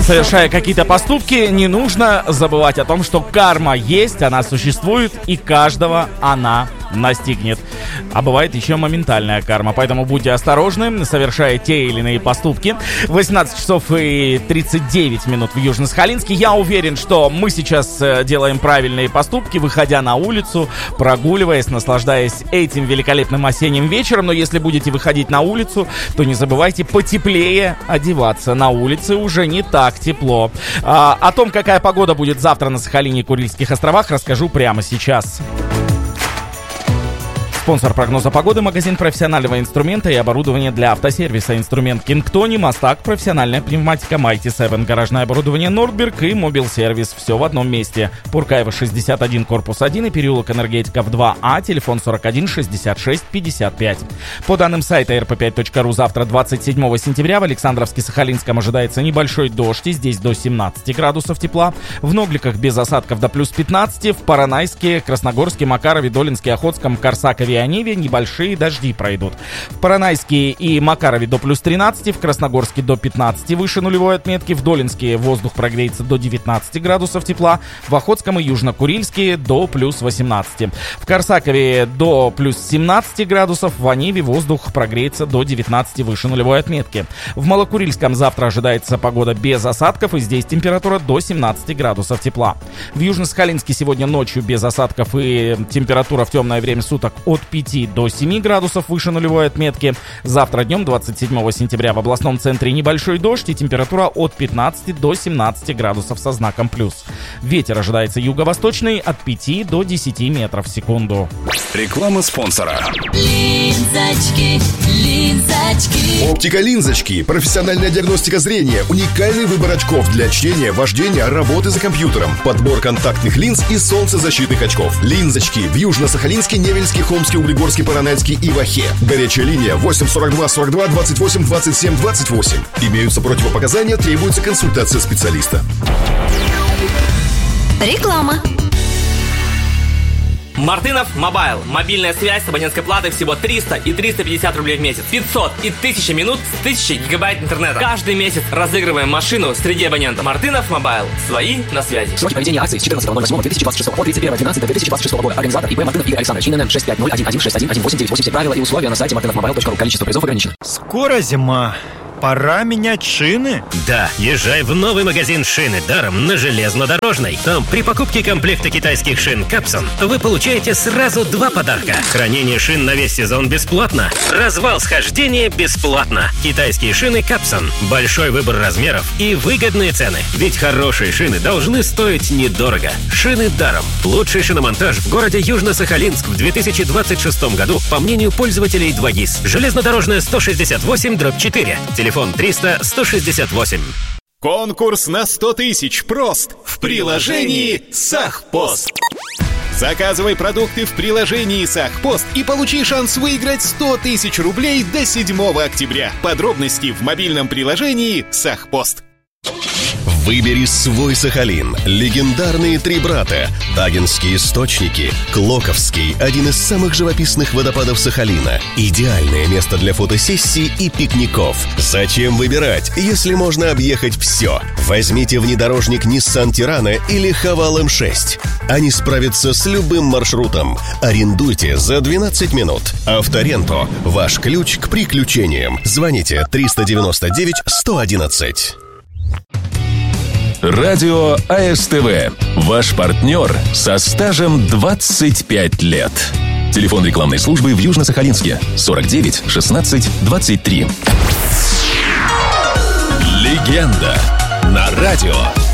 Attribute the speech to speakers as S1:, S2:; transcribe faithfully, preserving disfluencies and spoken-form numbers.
S1: совершая какие-то поступки, не нужно забывать о том, что карма есть, она существует, и каждого она настигнет. А бывает еще моментальная карма, поэтому будьте осторожны, совершая те или иные поступки. восемнадцать часов и тридцать девять минут в Южно-Сахалинске. Я уверен, что мы сейчас делаем правильные поступки, выходя на улицу, прогуливаясь, наслаждаясь этим великолепным осенним вечером. Но если будете выходить на улицу, то не забывайте потеплее одеваться. На улице уже не так тепло. А, о том, какая погода будет завтра на Сахалине и Курильских островах, расскажу прямо сейчас. Спонсор прогноза погоды — магазин профессионального инструмента и оборудования для автосервиса. Инструмент Кингтони, Мастак, профессиональная пневматика Mighty семь, гаражное оборудование Нордберг и Мобил Сервис. Все в одном месте. Пуркаева шестьдесят один, корпус один и переулок Энергетиков два А, телефон сорок один шестьдесят шесть пятьдесят пять. По данным сайта эр пэ пять точка ру, завтра, двадцать седьмого сентября, в Александровске-Сахалинском ожидается небольшой дождь, и здесь до семнадцати градусов тепла. В Ногликах без осадков до плюс пятнадцати. В Поронайске, Красногорске, Макарове, Долинске, Охотском, Корсакове и Оневе небольшие дожди пройдут. В Поронайске и Макарове до плюс тринадцати, в Красногорске до пятнадцати выше нулевой отметки, в Долинске воздух прогреется до девятнадцати градусов тепла, в Охотском и Южно-Курильске до плюс восемнадцати. В Корсакове до плюс семнадцати градусов, в Оневе воздух прогреется до девятнадцати выше нулевой отметки. В Малокурильском завтра ожидается погода без осадков, и здесь температура до семнадцати градусов тепла. В Южно-Сахалинске сегодня ночью без осадков и температура в темное время суток от пяти до семи градусов выше нулевой отметки. Завтра днем, двадцать седьмого сентября, в областном центре небольшой дождь и температура от пятнадцати до семнадцати градусов со знаком плюс. Ветер ожидается юго-восточный от пяти до десяти метров в секунду.
S2: Реклама спонсора.
S3: Линзочки, линзочки.
S4: Оптика Линзочки. Профессиональная диагностика зрения. Уникальный выбор очков для чтения, вождения, работы за компьютером. Подбор контактных линз и солнцезащитных очков. Линзочки в Южно-Сахалинске, Невельске, Хомске, Углегорске, Поронайске и Вахе. Горячая линия восемь сорок два сорок два двадцать восемь двадцать семь двадцать восемь. Имеются противопоказания, требуется консультация специалиста.
S3: Реклама.
S5: Мартынов Мобайл. Мобильная связь с абонентской платой всего триста и триста пятьдесят рублей в месяц. пятьсот и тысяча минут с тысячей гигабайт интернета. Каждый месяц разыгрываем машину среди абонентов. Мартынов Мобайл. Свои на связи.
S6: Сроки проведения акции с четырнадцатого ноль восьмого две тысячи двадцать шестого по тридцать первое двенадцатое две тысячи двадцать шестого года. Организатор ИП Мартынов Игорь Александрович. ИНН шесть пять ноль один один шесть один один восемь девять восемь. Все правила и условия на сайте мартынов мобайл точка ру. Количество призов ограничено.
S7: Скоро зима. Пора менять шины?
S8: Да, езжай в новый магазин «Шины даром» на Железнодорожной. Там при покупке комплекта китайских шин «Капсон» вы получаете сразу два подарка. Хранение шин на весь сезон бесплатно. Развал схождения бесплатно. Китайские шины «Капсон». Большой выбор размеров и выгодные цены. Ведь хорошие шины должны стоить недорого. «Шины даром». Лучший шиномонтаж в городе Южно-Сахалинск в две тысячи двадцать шестом году, по мнению пользователей два ГИС. Железнодорожная сто шестьдесят восемь дробь четыре. Телефон триста сто шестьдесят восемь.
S9: Конкурс на сто тысяч прост в приложении «Сахпост». Заказывай продукты в приложении «Сахпост» и получи шанс выиграть сто тысяч рублей до седьмого октября. Подробности в мобильном приложении «Сахпост».
S4: Выбери свой Сахалин. Легендарные три брата. Тагинские источники. Клоковский. Один из самых живописных водопадов Сахалина. Идеальное место для фотосессий и пикников. Зачем выбирать, если можно объехать все? Возьмите внедорожник Nissan Tirana или Haval эм шесть. Они справятся с любым маршрутом. Арендуйте за двенадцать минут. Авторенто. Ваш ключ к приключениям. Звоните триста девяносто девять сто одиннадцать.
S2: Радио АСТВ. Ваш партнер со стажем двадцать пять лет. Телефон рекламной службы в Южно-Сахалинске сорок девять шестнадцать двадцать три. Легенда на радио